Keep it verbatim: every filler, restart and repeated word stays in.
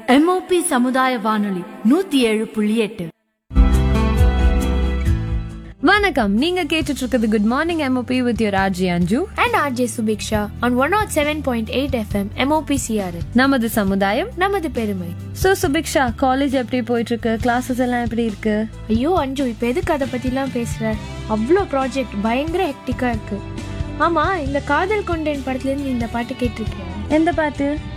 MOP சமுதாய வானொலி நூத்தி ஏழு புள்ளி எட்டு. வணக்கம், நீங்க கேட்டுட்டு இருக்கிறது good morning MOP with your RJ அஞ்சு and R J Subiksha on one oh seven point eight F M M O P C R N. நமது சமுதாயம் நமது பெருமை. சோ சுபிக்ஷா, காலேஜ் எப்படி போயிட்டு இருக்கு? கிளாஸஸ் எல்லாம் எப்படி இருக்கு? ஐயோ அஞ்சு, இப்ப எதுக்கு அதை பத்திலாம் பேசுற? அவ்வளோ ப்ராஜெக்ட் பயங்கர ஹெக்டிக்கா இருக்கு. ஆமா, இந்த காதல் கொண்டேன் படத்துல இருந்து இந்த பாட்டு கேட்டிருக்கேன். எந்த பாட்டு?